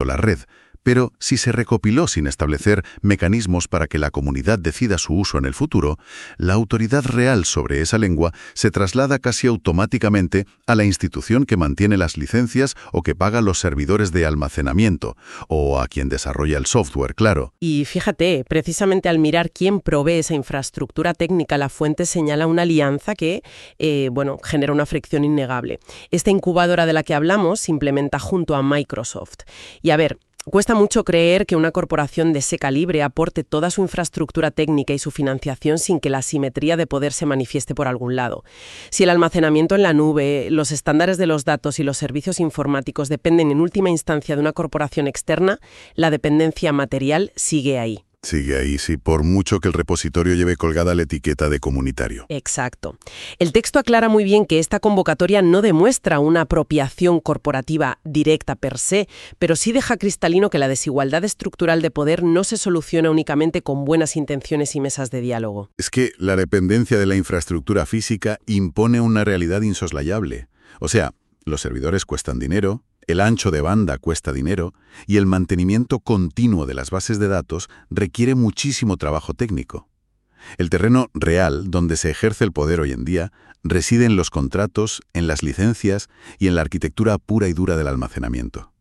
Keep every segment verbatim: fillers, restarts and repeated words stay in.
la red, pero si se recopiló sin establecer mecanismos para que la comunidad decida su uso en el futuro, la autoridad real sobre esa lengua se traslada casi automáticamente a la institución que mantiene las licencias o que paga los servidores de almacenamiento, o a quien desarrolla el software, claro. Y fíjate, precisamente al mirar quién provee esa infraestructura técnica, la fuente señala una alianza que, eh, bueno, genera una fricción innegable. Esta incubadora de la que hablamos se implementa junto a Microsoft. Y a ver, cuesta mucho creer que una corporación de ese calibre aporte toda su infraestructura técnica y su financiación sin que la asimetría de poder se manifieste por algún lado. Si el almacenamiento en la nube, los estándares de los datos y los servicios informáticos dependen en última instancia de una corporación externa, la dependencia material sigue ahí. Sigue ahí, sí, por mucho que el repositorio lleve colgada la etiqueta de comunitario. Exacto. El texto aclara muy bien que esta convocatoria no demuestra una apropiación corporativa directa per se, pero sí deja cristalino que la desigualdad estructural de poder no se soluciona únicamente con buenas intenciones y mesas de diálogo. Es que la dependencia de la infraestructura física impone una realidad insoslayable. O sea, los servidores cuestan dinero, el ancho de banda cuesta dinero y el mantenimiento continuo de las bases de datos requiere muchísimo trabajo técnico. El terreno real donde se ejerce el poder hoy en día reside en los contratos, en las licencias y en la arquitectura pura y dura del almacenamiento.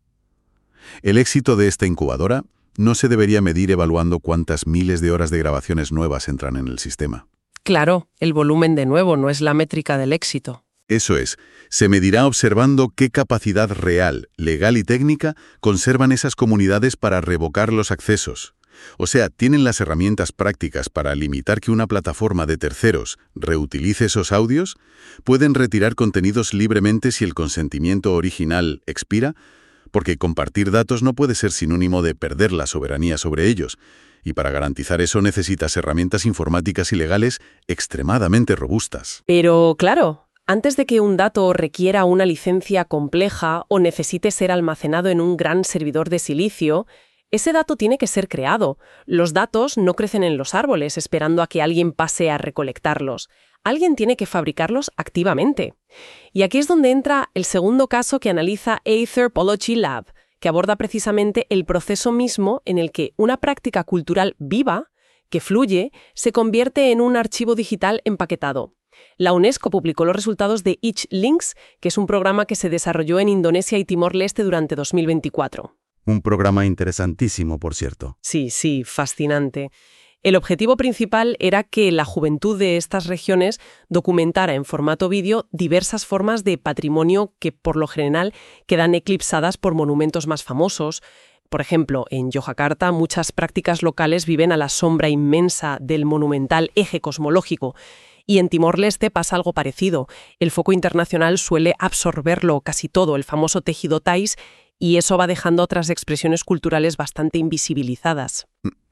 El éxito de esta incubadora no se debería medir evaluando cuántas miles de horas de grabaciones nuevas entran en el sistema. Claro, el volumen de nuevo no es la métrica del éxito. Eso es, se medirá observando qué capacidad real, legal y técnica conservan esas comunidades para revocar los accesos. O sea, ¿tienen las herramientas prácticas para limitar que una plataforma de terceros reutilice esos audios? ¿Pueden retirar contenidos libremente si el consentimiento original expira? Porque compartir datos no puede ser sinónimo de perder la soberanía sobre ellos. Y para garantizar eso necesitas herramientas informáticas y legales extremadamente robustas. Pero, claro, antes de que un dato requiera una licencia compleja o necesite ser almacenado en un gran servidor de silicio, ese dato tiene que ser creado. Los datos no crecen en los árboles esperando a que alguien pase a recolectarlos. Alguien tiene que fabricarlos activamente. Y aquí es donde entra el segundo caso que analiza Anthropology Lab, que aborda precisamente el proceso mismo en el que una práctica cultural viva, que fluye, se convierte en un archivo digital empaquetado. La UNESCO publicó los resultados de ItchLinks, que es un programa que se desarrolló en Indonesia y Timor-Leste durante dos mil veinticuatro. Un programa interesantísimo, por cierto. Sí, sí, fascinante. El objetivo principal era que la juventud de estas regiones documentara en formato vídeo diversas formas de patrimonio que, por lo general, quedan eclipsadas por monumentos más famosos. Por ejemplo, en Yogyakarta muchas prácticas locales viven a la sombra inmensa del monumental eje cosmológico. Y en Timor-Leste pasa algo parecido. El foco internacional suele absorberlo casi todo, el famoso tejido Thais, y eso va dejando otras expresiones culturales bastante invisibilizadas.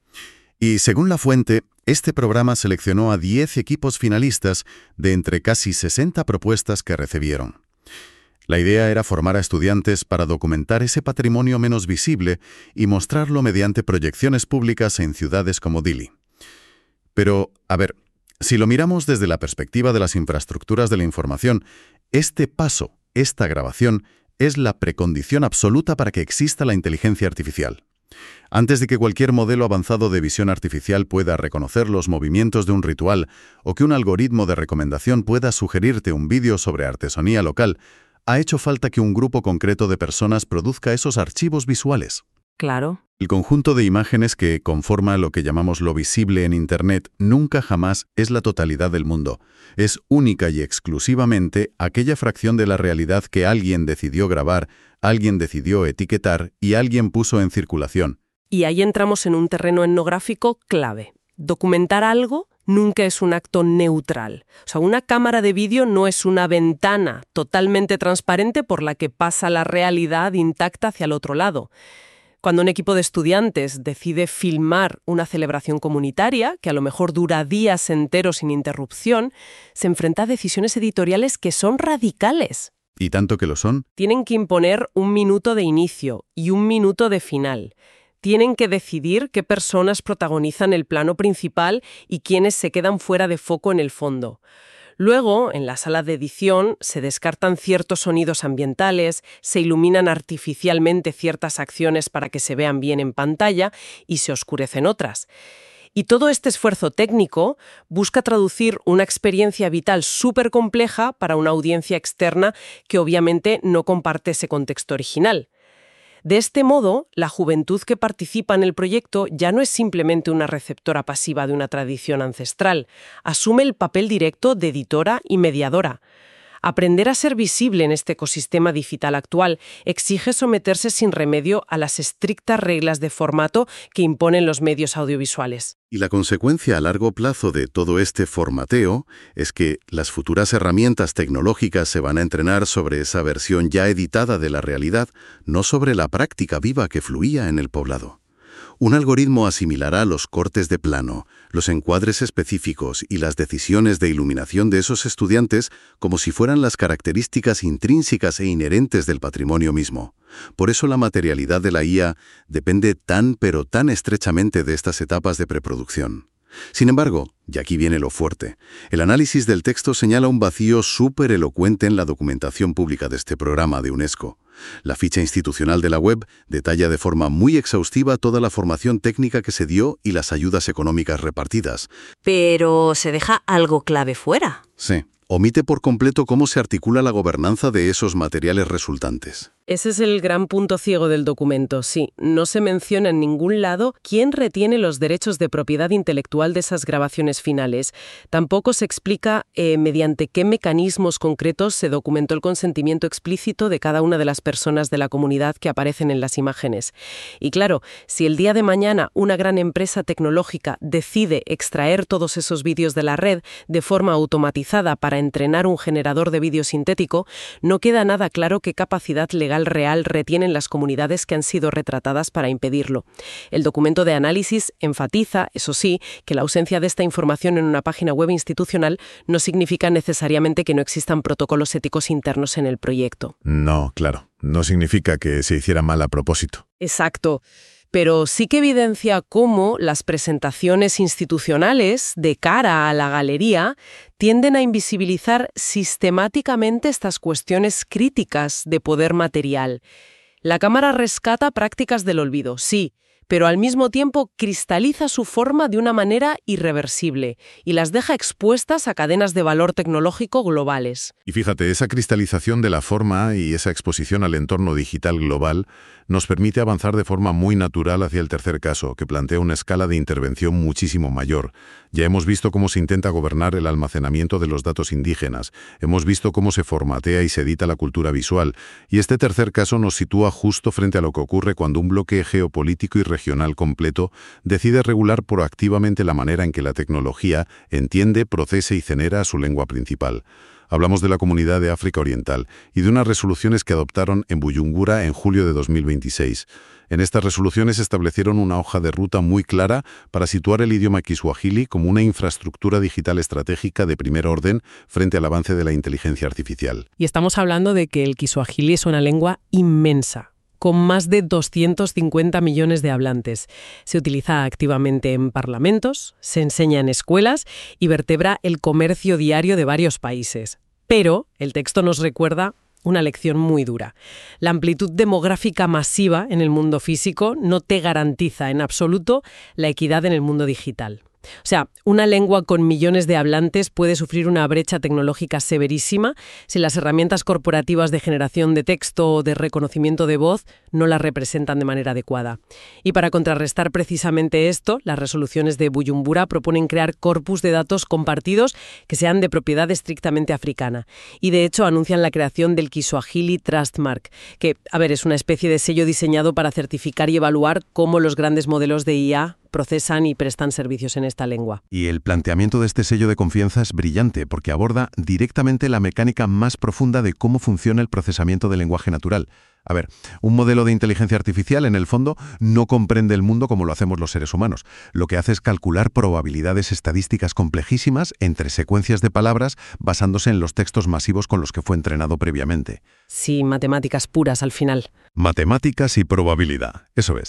Y según la fuente, este programa seleccionó a diez equipos finalistas de entre casi sesenta propuestas que recibieron. La idea era formar a estudiantes para documentar ese patrimonio menos visible y mostrarlo mediante proyecciones públicas en ciudades como Dili. Pero, a ver, si lo miramos desde la perspectiva de las infraestructuras de la información, este paso, esta grabación, es la precondición absoluta para que exista la inteligencia artificial. Antes de que cualquier modelo avanzado de visión artificial pueda reconocer los movimientos de un ritual o que un algoritmo de recomendación pueda sugerirte un vídeo sobre artesanía local, ha hecho falta que un grupo concreto de personas produzca esos archivos visuales. Claro. El conjunto de imágenes que conforma lo que llamamos lo visible en Internet nunca jamás es la totalidad del mundo. Es única y exclusivamente aquella fracción de la realidad que alguien decidió grabar, alguien decidió etiquetar y alguien puso en circulación. Y ahí entramos en un terreno etnográfico clave. Documentar algo nunca es un acto neutral. O sea, una cámara de vídeo no es una ventana totalmente transparente por la que pasa la realidad intacta hacia el otro lado. Cuando un equipo de estudiantes decide filmar una celebración comunitaria, que a lo mejor dura días enteros sin interrupción, se enfrenta a decisiones editoriales que son radicales. ¿Y tanto que lo son? Tienen que imponer un minuto de inicio y un minuto de final. Tienen que decidir qué personas protagonizan el plano principal y quiénes se quedan fuera de foco en el fondo. Luego, en la sala de edición, se descartan ciertos sonidos ambientales, se iluminan artificialmente ciertas acciones para que se vean bien en pantalla y se oscurecen otras. Y todo este esfuerzo técnico busca traducir una experiencia vital súper compleja para una audiencia externa que obviamente no comparte ese contexto original. De este modo, la juventud que participa en el proyecto ya no es simplemente una receptora pasiva de una tradición ancestral, asume el papel directo de editora y mediadora. Aprender a ser visible en este ecosistema digital actual exige someterse sin remedio a las estrictas reglas de formato que imponen los medios audiovisuales. Y la consecuencia a largo plazo de todo este formateo es que las futuras herramientas tecnológicas se van a entrenar sobre esa versión ya editada de la realidad, no sobre la práctica viva que fluía en el poblado. Un algoritmo asimilará los cortes de plano, los encuadres específicos y las decisiones de iluminación de esos estudiantes como si fueran las características intrínsecas e inherentes del patrimonio mismo. Por eso la materialidad de la I A depende tan pero tan estrechamente de estas etapas de preproducción. Sin embargo, y aquí viene lo fuerte, el análisis del texto señala un vacío súper elocuente en la documentación pública de este programa de UNESCO. La ficha institucional de la web detalla de forma muy exhaustiva toda la formación técnica que se dio y las ayudas económicas repartidas. Pero se deja algo clave fuera. Sí, omite por completo cómo se articula la gobernanza de esos materiales resultantes. Ese es el gran punto ciego del documento, sí. No se menciona en ningún lado quién retiene los derechos de propiedad intelectual de esas grabaciones finales. Tampoco se explica eh, mediante qué mecanismos concretos se documentó el consentimiento explícito de cada una de las personas de la comunidad que aparecen en las imágenes. Y claro, si el día de mañana una gran empresa tecnológica decide extraer todos esos vídeos de la red de forma automatizada para entrenar un generador de vídeo sintético, no queda nada claro qué capacidad legal real retienen las comunidades que han sido retratadas para impedirlo. El documento de análisis enfatiza, eso sí, que la ausencia de esta información en una página web institucional no significa necesariamente que no existan protocolos éticos internos en el proyecto. No, claro. No significa que se hiciera mal a propósito. Exacto. Pero sí que evidencia cómo las presentaciones institucionales de cara a la galería tienden a invisibilizar sistemáticamente estas cuestiones críticas de poder material. La cámara rescata prácticas del olvido, sí, pero al mismo tiempo cristaliza su forma de una manera irreversible y las deja expuestas a cadenas de valor tecnológico globales. Y fíjate, esa cristalización de la forma y esa exposición al entorno digital global nos permite avanzar de forma muy natural hacia el tercer caso, que plantea una escala de intervención muchísimo mayor. Ya hemos visto cómo se intenta gobernar el almacenamiento de los datos indígenas, hemos visto cómo se formatea y se edita la cultura visual, y este tercer caso nos sitúa justo frente a lo que ocurre cuando un bloque geopolítico y regional completo decide regular proactivamente la manera en que la tecnología entiende, procesa y genera su lengua principal. Hablamos de la Comunidad de África Oriental y de unas resoluciones que adoptaron en Bujumbura en julio de dos mil veintiséis. En estas resoluciones establecieron una hoja de ruta muy clara para situar el idioma kiswahili como una infraestructura digital estratégica de primer orden frente al avance de la inteligencia artificial. Y estamos hablando de que el kiswahili es una lengua inmensa, con más de doscientos cincuenta millones de hablantes. Se utiliza activamente en parlamentos, se enseña en escuelas y vertebra el comercio diario de varios países. Pero el texto nos recuerda una lección muy dura. La amplitud demográfica masiva en el mundo físico no te garantiza en absoluto la equidad en el mundo digital. O sea, una lengua con millones de hablantes puede sufrir una brecha tecnológica severísima si las herramientas corporativas de generación de texto o de reconocimiento de voz no la representan de manera adecuada. Y para contrarrestar precisamente esto, las resoluciones de Bujumbura proponen crear corpus de datos compartidos que sean de propiedad estrictamente africana. Y de hecho anuncian la creación del Kiswahili Trust Mark, que, a ver, es una especie de sello diseñado para certificar y evaluar cómo los grandes modelos de I A procesan y prestan servicios en esta lengua. Y el planteamiento de este sello de confianza es brillante porque aborda directamente la mecánica más profunda de cómo funciona el procesamiento del lenguaje natural. A ver, un modelo de inteligencia artificial, en el fondo, no comprende el mundo como lo hacemos los seres humanos. Lo que hace es calcular probabilidades estadísticas complejísimas entre secuencias de palabras basándose en los textos masivos con los que fue entrenado previamente. Sí, matemáticas puras al final. Matemáticas y probabilidad, eso es.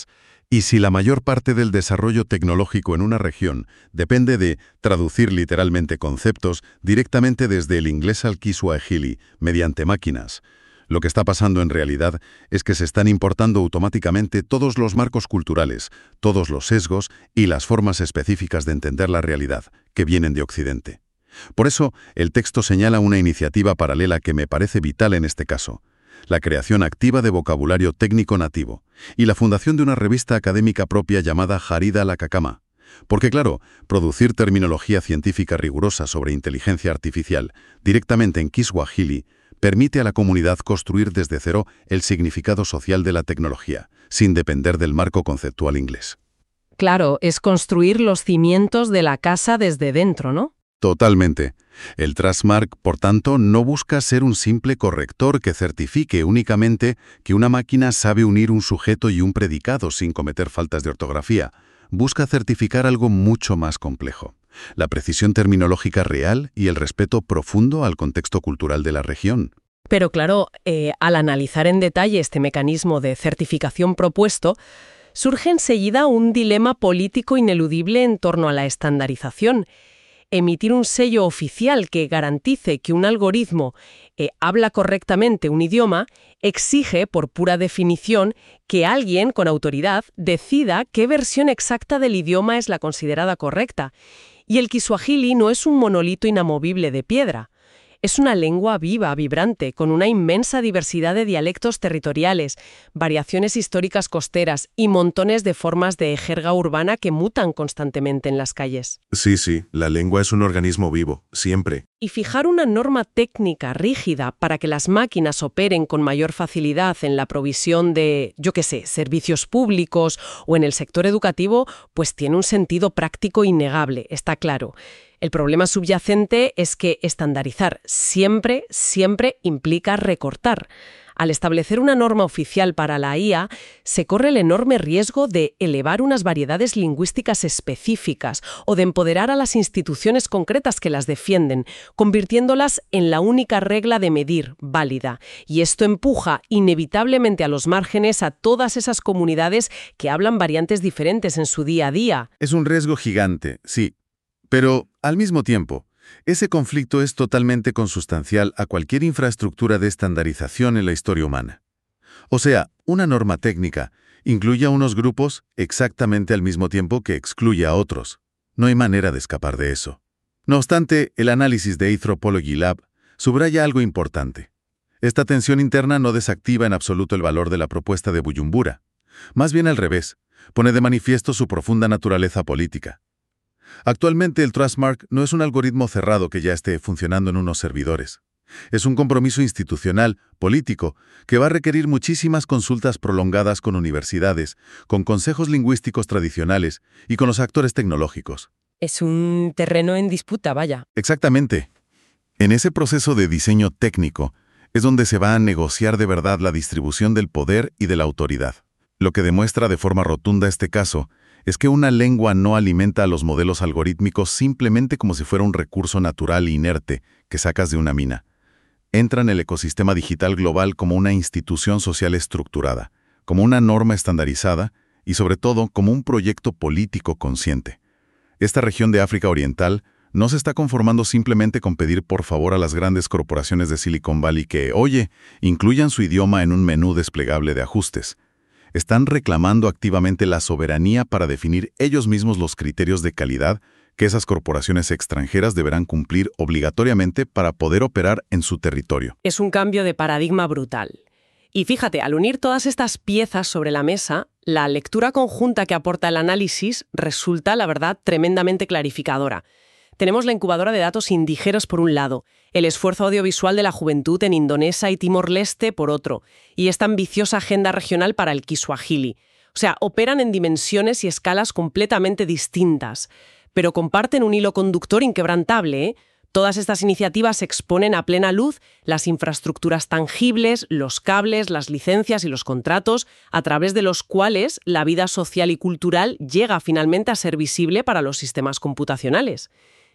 Y si la mayor parte del desarrollo tecnológico en una región depende de traducir literalmente conceptos directamente desde el inglés al kiswahili mediante máquinas, lo que está pasando en realidad es que se están importando automáticamente todos los marcos culturales, todos los sesgos y las formas específicas de entender la realidad que vienen de Occidente. Por eso, el texto señala una iniciativa paralela que me parece vital en este caso: la creación activa de vocabulario técnico nativo y la fundación de una revista académica propia llamada Jarida Lakakama. Porque claro, producir terminología científica rigurosa sobre inteligencia artificial directamente en kiswahili permite a la comunidad construir desde cero el significado social de la tecnología, sin depender del marco conceptual inglés. Claro, es construir los cimientos de la casa desde dentro, ¿no? Totalmente. El Trustmark, por tanto, no busca ser un simple corrector que certifique únicamente que una máquina sabe unir un sujeto y un predicado sin cometer faltas de ortografía. Busca certificar algo mucho más complejo: la precisión terminológica real y el respeto profundo al contexto cultural de la región. Pero claro, eh, al analizar en detalle este mecanismo de certificación propuesto, surge enseguida un dilema político ineludible en torno a la estandarización. Emitir un sello oficial que garantice que un algoritmo eh, habla correctamente un idioma exige, por pura definición, que alguien con autoridad decida qué versión exacta del idioma es la considerada correcta. Y el kiswahili no es un monolito inamovible de piedra. Es una lengua viva, vibrante, con una inmensa diversidad de dialectos territoriales, variaciones históricas costeras y montones de formas de jerga urbana que mutan constantemente en las calles. Sí, sí, la lengua es un organismo vivo, siempre. Y fijar una norma técnica rígida para que las máquinas operen con mayor facilidad en la provisión de, yo qué sé, servicios públicos o en el sector educativo, pues tiene un sentido práctico innegable, está claro. El problema subyacente es que estandarizar siempre, siempre implica recortar. Al establecer una norma oficial para la I A, se corre el enorme riesgo de elevar unas variedades lingüísticas específicas o de empoderar a las instituciones concretas que las defienden, convirtiéndolas en la única regla de medir válida. Y esto empuja inevitablemente a los márgenes a todas esas comunidades que hablan variantes diferentes en su día a día. Es un riesgo gigante, sí. Pero, al mismo tiempo, ese conflicto es totalmente consustancial a cualquier infraestructura de estandarización en la historia humana. O sea, una norma técnica incluye a unos grupos exactamente al mismo tiempo que excluye a otros. No hay manera de escapar de eso. No obstante, el análisis de Anthropology Lab subraya algo importante. Esta tensión interna no desactiva en absoluto el valor de la propuesta de Bujumbura. Más bien al revés, pone de manifiesto su profunda naturaleza política. Actualmente el Trustmark no es un algoritmo cerrado que ya esté funcionando en unos servidores. Es un compromiso institucional, político, que va a requerir muchísimas consultas prolongadas con universidades, con consejos lingüísticos tradicionales y con los actores tecnológicos. Es un terreno en disputa, vaya. Exactamente. En ese proceso de diseño técnico es donde se va a negociar de verdad la distribución del poder y de la autoridad. Lo que demuestra de forma rotunda este caso es que una lengua no alimenta a los modelos algorítmicos simplemente como si fuera un recurso natural e inerte que sacas de una mina. Entra en el ecosistema digital global como una institución social estructurada, como una norma estandarizada y sobre todo como un proyecto político consciente. Esta región de África Oriental no se está conformando simplemente con pedir por favor a las grandes corporaciones de Silicon Valley que, oye, incluyan su idioma en un menú desplegable de ajustes. Están reclamando activamente la soberanía para definir ellos mismos los criterios de calidad que esas corporaciones extranjeras deberán cumplir obligatoriamente para poder operar en su territorio. Es un cambio de paradigma brutal. Y fíjate, al unir todas estas piezas sobre la mesa, la lectura conjunta que aporta el análisis resulta, la verdad, tremendamente clarificadora. Tenemos la incubadora de datos indígenas por un lado, el esfuerzo audiovisual de la juventud en Indonesia y Timor-Leste por otro, y esta ambiciosa agenda regional para el kiswahili. O sea, operan en dimensiones y escalas completamente distintas, pero comparten un hilo conductor inquebrantable, ¿eh? Todas estas iniciativas exponen a plena luz las infraestructuras tangibles, los cables, las licencias y los contratos, a través de los cuales la vida social y cultural llega finalmente a ser visible para los sistemas computacionales.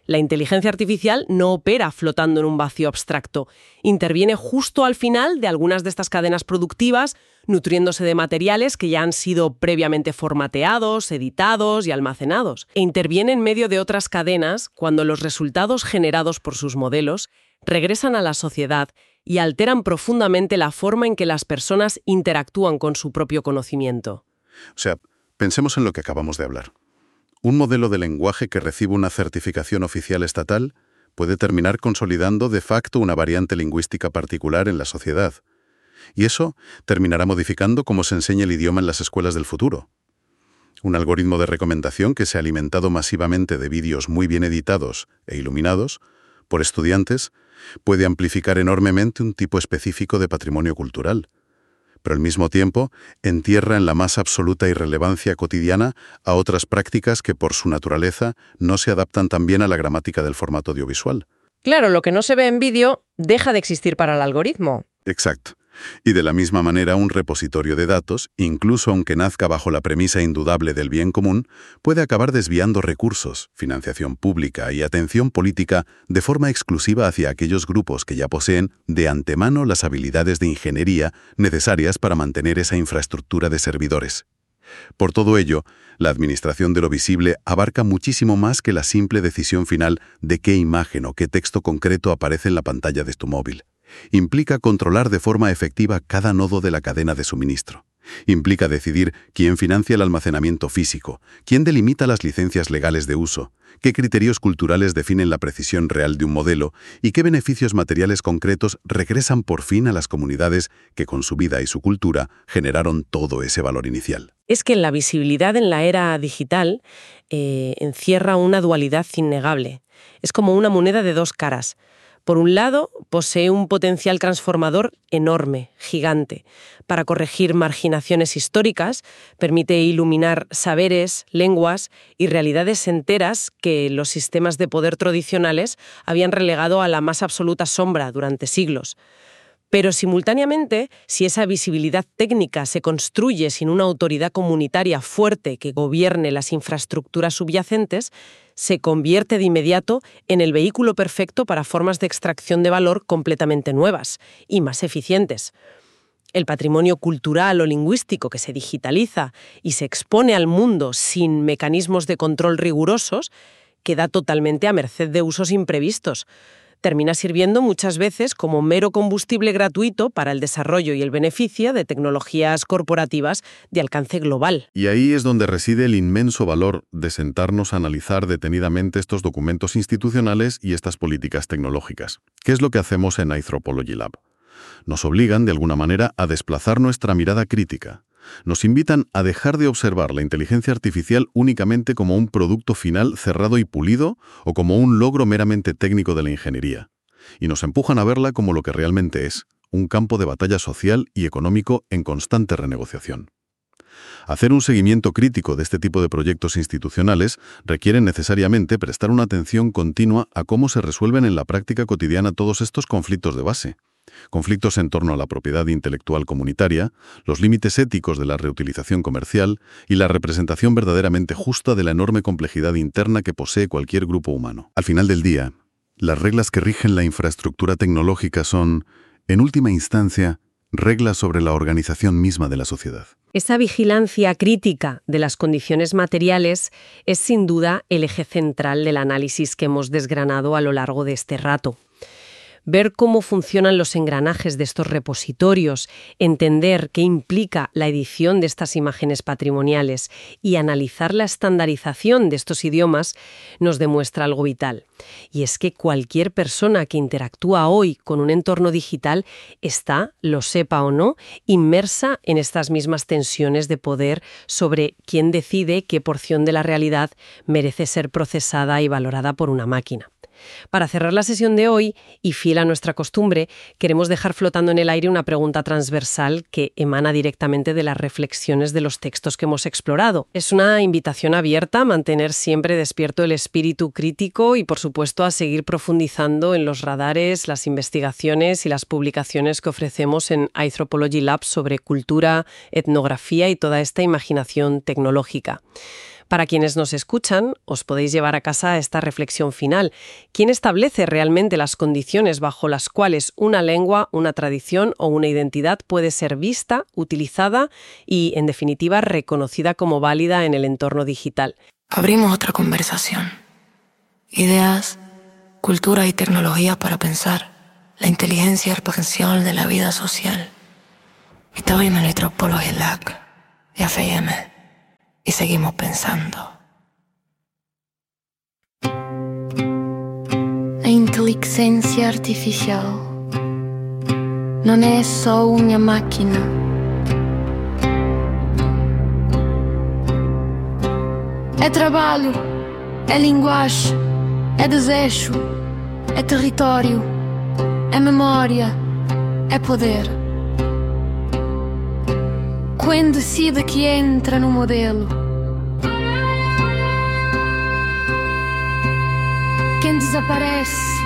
La inteligencia artificial no opera flotando en un vacío abstracto. Interviene justo al final de algunas de estas cadenas productivas, nutriéndose de materiales que ya han sido previamente formateados, editados y almacenados. E interviene en medio de otras cadenas cuando los resultados generados por sus modelos regresan a la sociedad y alteran profundamente la forma en que las personas interactúan con su propio conocimiento. O sea, pensemos en lo que acabamos de hablar. Un modelo de lenguaje que recibe una certificación oficial estatal puede terminar consolidando de facto una variante lingüística particular en la sociedad. Y eso terminará modificando cómo se enseña el idioma en las escuelas del futuro. Un algoritmo de recomendación que se ha alimentado masivamente de vídeos muy bien editados e iluminados por estudiantes puede amplificar enormemente un tipo específico de patrimonio cultural, pero al mismo tiempo entierra en la más absoluta irrelevancia cotidiana a otras prácticas que por su naturaleza no se adaptan tan bien a la gramática del formato audiovisual. Claro, lo que no se ve en vídeo deja de existir para el algoritmo. Exacto. Y de la misma manera un repositorio de datos, incluso aunque nazca bajo la premisa indudable del bien común, puede acabar desviando recursos, financiación pública y atención política de forma exclusiva hacia aquellos grupos que ya poseen de antemano las habilidades de ingeniería necesarias para mantener esa infraestructura de servidores. Por todo ello, la administración de lo visible abarca muchísimo más que la simple decisión final de qué imagen o qué texto concreto aparece en la pantalla de tu móvil. Implica controlar de forma efectiva cada nodo de la cadena de suministro. Implica decidir quién financia el almacenamiento físico, quién delimita las licencias legales de uso, qué criterios culturales definen la precisión real de un modelo y qué beneficios materiales concretos regresan por fin a las comunidades que con su vida y su cultura generaron todo ese valor inicial. Es que la visibilidad en la era digital eh, encierra una dualidad innegable. Es como una moneda de dos caras. Por un lado, posee un potencial transformador enorme, gigante. Para corregir marginaciones históricas, permite iluminar saberes, lenguas y realidades enteras que los sistemas de poder tradicionales habían relegado a la más absoluta sombra durante siglos. Pero simultáneamente, si esa visibilidad técnica se construye sin una autoridad comunitaria fuerte que gobierne las infraestructuras subyacentes, se convierte de inmediato en el vehículo perfecto para formas de extracción de valor completamente nuevas y más eficientes. El patrimonio cultural o lingüístico que se digitaliza y se expone al mundo sin mecanismos de control rigurosos queda totalmente a merced de usos imprevistos. Termina sirviendo muchas veces como mero combustible gratuito para el desarrollo y el beneficio de tecnologías corporativas de alcance global. Y ahí es donde reside el inmenso valor de sentarnos a analizar detenidamente estos documentos institucionales y estas políticas tecnológicas. ¿Qué es lo que hacemos en Anthropology Lab? Nos obligan, de alguna manera, a desplazar nuestra mirada crítica. Nos invitan a dejar de observar la inteligencia artificial únicamente como un producto final cerrado y pulido o como un logro meramente técnico de la ingeniería. Y nos empujan a verla como lo que realmente es, un campo de batalla social y económico en constante renegociación. Hacer un seguimiento crítico de este tipo de proyectos institucionales requiere necesariamente prestar una atención continua a cómo se resuelven en la práctica cotidiana todos estos conflictos de base. Conflictos en torno a la propiedad intelectual comunitaria, los límites éticos de la reutilización comercial y la representación verdaderamente justa de la enorme complejidad interna que posee cualquier grupo humano. Al final del día, las reglas que rigen la infraestructura tecnológica son, en última instancia, reglas sobre la organización misma de la sociedad. Esa vigilancia crítica de las condiciones materiales es sin duda el eje central del análisis que hemos desgranado a lo largo de este rato. Ver cómo funcionan los engranajes de estos repositorios, entender qué implica la edición de estas imágenes patrimoniales y analizar la estandarización de estos idiomas nos demuestra algo vital. Y es que cualquier persona que interactúa hoy con un entorno digital está, lo sepa o no, inmersa en estas mismas tensiones de poder sobre quién decide qué porción de la realidad merece ser procesada y valorada por una máquina. Para cerrar la sesión de hoy, y fiel a nuestra costumbre, queremos dejar flotando en el aire una pregunta transversal que emana directamente de las reflexiones de los textos que hemos explorado. Es una invitación abierta a mantener siempre despierto el espíritu crítico y, por supuesto, a seguir profundizando en los radares, las investigaciones y las publicaciones que ofrecemos en Anthropology Lab sobre cultura, etnografía y toda esta imaginación tecnológica. Para quienes nos escuchan, os podéis llevar a casa esta reflexión final. ¿Quién establece realmente las condiciones bajo las cuales una lengua, una tradición o una identidad puede ser vista, utilizada y, en definitiva, reconocida como válida en el entorno digital? Abrimos otra conversación. Ideas, cultura y tecnología para pensar la inteligencia artificial de la vida social. Estoy en el Metrópolo G L A C, F M, y seguimos pensando. A inteligência artificial não é só uma máquina. É trabalho, é linguagem, é desejo, é território, é memória, é poder. Quem decide que entra no modelo? Quem desaparece